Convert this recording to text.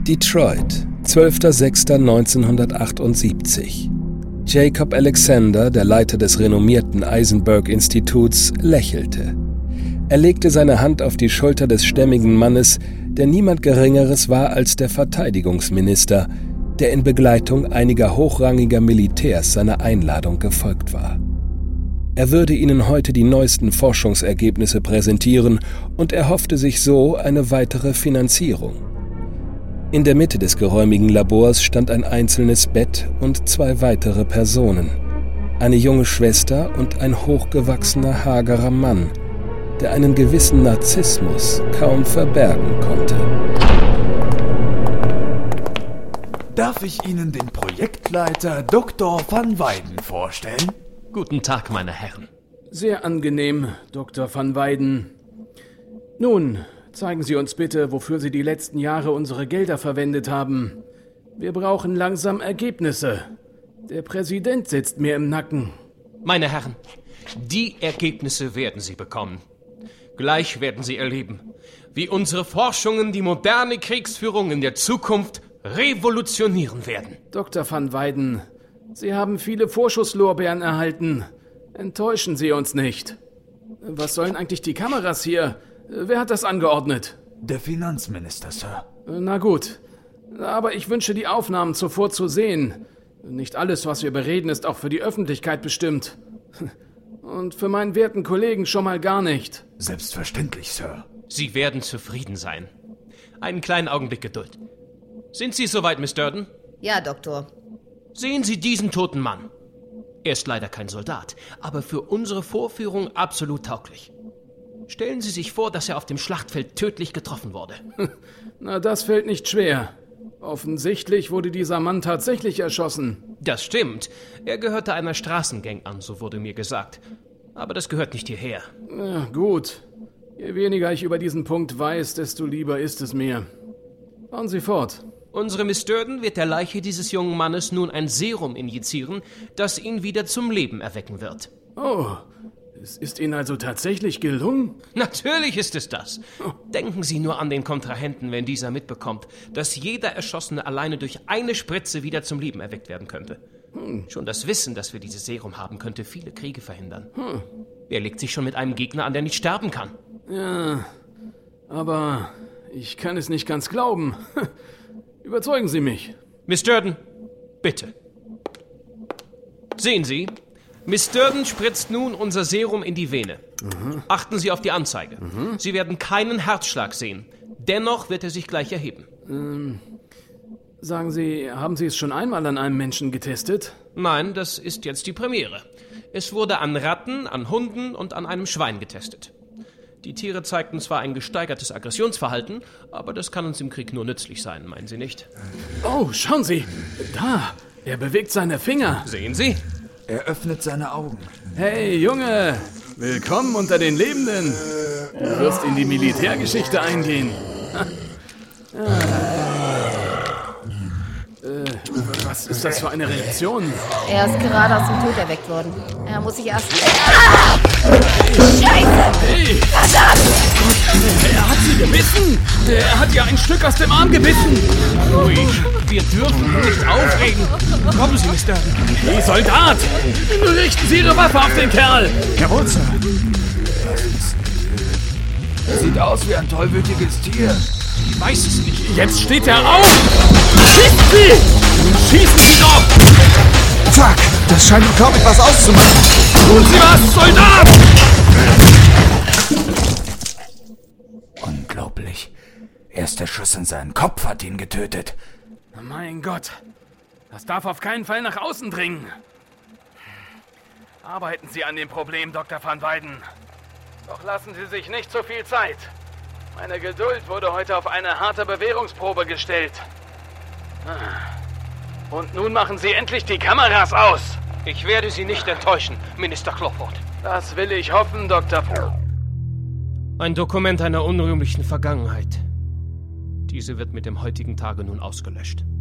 Detroit, 12.06.1978. Jacob Alexander, der Leiter des renommierten Eisenberg-Instituts, lächelte. Er legte seine Hand auf die Schulter des stämmigen Mannes, der niemand Geringeres war als der Verteidigungsminister, der in Begleitung einiger hochrangiger Militärs seiner Einladung gefolgt war. Er würde ihnen heute die neuesten Forschungsergebnisse präsentieren und erhoffte sich so eine weitere Finanzierung. In der Mitte des geräumigen Labors stand ein einzelnes Bett und 2 weitere Personen. Eine junge Schwester und ein hochgewachsener, hagerer Mann, der einen gewissen Narzissmus kaum verbergen konnte. Darf ich Ihnen den Projektleiter Dr. van Weyden vorstellen? Guten Tag, meine Herren. Sehr angenehm, Dr. van Weyden. Nun, zeigen Sie uns bitte, wofür Sie die letzten Jahre unsere Gelder verwendet haben. Wir brauchen langsam Ergebnisse. Der Präsident sitzt mir im Nacken. Meine Herren, die Ergebnisse werden Sie bekommen. Gleich werden Sie erleben, wie unsere Forschungen die moderne Kriegsführung in der Zukunft revolutionieren werden. Dr. van Weyden, Sie haben viele Vorschusslorbeeren erhalten. Enttäuschen Sie uns nicht. Was sollen eigentlich die Kameras hier? Wer hat das angeordnet? Der Finanzminister, Sir. Na gut, aber ich wünsche die Aufnahmen zuvor zu sehen. Nicht alles, was wir bereden, ist auch für die Öffentlichkeit bestimmt. Und für meinen werten Kollegen schon mal gar nicht. Selbstverständlich, Sir. Sie werden zufrieden sein. Einen kleinen Augenblick Geduld. Sind Sie soweit, Miss Durden? Ja, Doktor. Sehen Sie diesen toten Mann. Er ist leider kein Soldat, aber für unsere Vorführung absolut tauglich. Stellen Sie sich vor, dass er auf dem Schlachtfeld tödlich getroffen wurde. Na, das fällt nicht schwer. Offensichtlich wurde dieser Mann tatsächlich erschossen. Das stimmt. Er gehörte einer Straßengang an, so wurde mir gesagt. Aber das gehört nicht hierher. Ja, gut. Je weniger ich über diesen Punkt weiß, desto lieber ist es mir. Fahren Sie fort. Unsere Miss Durden wird der Leiche dieses jungen Mannes nun ein Serum injizieren, das ihn wieder zum Leben erwecken wird. Oh, es ist Ihnen also tatsächlich gelungen? Natürlich ist es das. Denken Sie nur an den Kontrahenten, wenn dieser mitbekommt, dass jeder Erschossene alleine durch eine Spritze wieder zum Leben erweckt werden könnte. Schon das Wissen, dass wir dieses Serum haben, könnte viele Kriege verhindern. Wer legt sich schon mit einem Gegner an, der nicht sterben kann? Ja, aber ich kann es nicht ganz glauben. Überzeugen Sie mich. Miss Durden, bitte. Sehen Sie, Miss Durden spritzt nun unser Serum in die Vene. Achten Sie auf die Anzeige. Sie werden keinen Herzschlag sehen. Dennoch wird er sich gleich erheben. Sagen Sie, haben Sie es schon einmal an einem Menschen getestet? Nein, das ist jetzt die Premiere. Es wurde an Ratten, an Hunden und an einem Schwein getestet. Die Tiere zeigten zwar ein gesteigertes Aggressionsverhalten, aber das kann uns im Krieg nur nützlich sein, meinen Sie nicht? Oh, schauen Sie! Da! Er bewegt seine Finger. Sehen Sie? Er öffnet seine Augen. Hey, Junge! Willkommen unter den Lebenden! Du wirst in die Militärgeschichte eingehen. Was ist das für eine Reaktion? Er ist gerade aus dem Tod erweckt worden. Er muss sich erst... Scheiße! Hey! Verdammt! Er hat sie gebissen! Er hat ihr ein Stück aus dem Arm gebissen! Ruhig, wir dürfen ihn nicht aufregen. Kommen Sie, Miss Durden. Hey, Soldat! Richten Sie Ihre Waffe auf den Kerl! Jawohl, Sir. Er sieht aus wie ein tollwütiges Tier. Ich weiß es nicht. Jetzt steht er auf! Schießen Sie! Schießen Sie doch! Fuck, das scheint unglaublich was auszumachen. Tun Sie was, Soldat! Unglaublich. Erst der Schuss in seinen Kopf hat ihn getötet. Mein Gott, das darf auf keinen Fall nach außen dringen. Arbeiten Sie an dem Problem, Dr. van Weyden. Doch lassen Sie sich nicht so viel Zeit. Meine Geduld wurde heute auf eine harte Bewährungsprobe gestellt. Und nun machen Sie endlich die Kameras aus. Ich werde Sie nicht enttäuschen, Minister Crawford. Das will ich hoffen, Dr. Ein Dokument einer unrühmlichen Vergangenheit. Diese wird mit dem heutigen Tage nun ausgelöscht.